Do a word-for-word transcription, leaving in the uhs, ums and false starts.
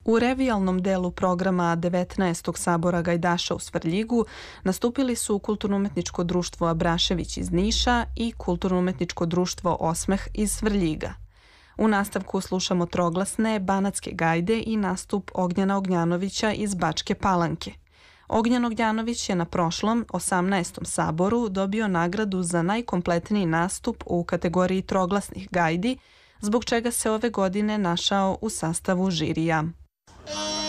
U revijalnom delu programa devetnaestog sabora gajdaša u Svrljigu nastupili su Kulturno-umetničko društvo Abrašević iz Niša i Kulturno-umetničko društvo Osmeh iz Svrljiga. U nastavku slušamo troglasne banatske gajde i nastup Ognjena Ognjanovića iz Bačke Palanke. Ognjen Ognjanović je na prošlom osamnaestom saboru dobio nagradu za najkompletniji nastup u kategoriji troglasnih gajdi, zbog čega se ove godine našao u sastavu žirija.